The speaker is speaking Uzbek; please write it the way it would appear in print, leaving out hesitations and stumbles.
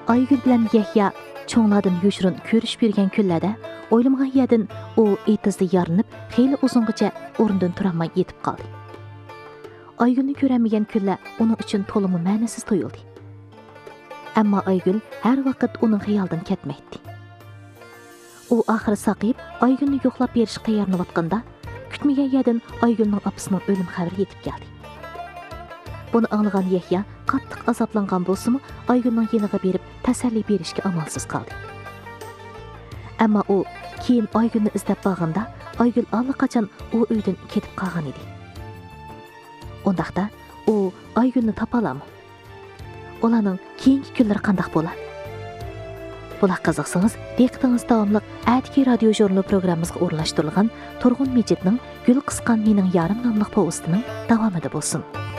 Aygül bilan Yahya çoğlardan yoshurun ko'rishib yurgan kunlarda o'ylamagan yerdan u etizda yarinib, xeyli uzungacha o'rnidan turolmay yetib qoldi. Aygülni ko'ramagan kunlar uning uchun to'liq ma'nisiz tuyuldi. Ammo Aygül har vaqt uning xayolidan ketmaydi. U oxiri saqib, Aygülni yo'qlab berishga tayyorlanayotganda, kutmagan yerdan Aygülning opasining o'lim xabari yetib keldi. Buni anglagan Yahya qattiq azoblangan bo'lsa-mu, Aygülning yeniga berib tasalli berishga amalsiz qoldi. Ammo u keyin Aygülni izlab borganda, Aygül allaqachon u uydan ketib qolgan edi. Undaqda u Aygülni topa oladimi? Ularning keyingi kunlari qanday bo'ladi? Bular qiziqsangiz, diqqatingiz davomli Atki radio jurnal programmamizga o'rnashtirilgan Turg'un Mejitning Gul qisqan mening yarim nomli povestining davomida bo'lsin.